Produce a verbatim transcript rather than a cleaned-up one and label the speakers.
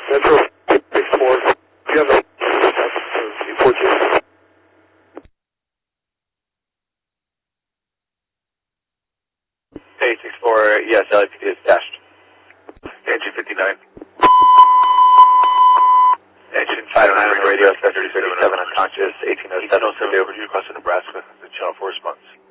Speaker 1: Metro six four. Do you have a report you?
Speaker 2: Hey, six four, yes, L A P D is dashed.
Speaker 3: Engine fifty-nine.
Speaker 2: Engine five oh nine on the radio, thirty thirty-seven unconscious, eighteen oh seven
Speaker 3: overdue across Nebraska, the channel four response.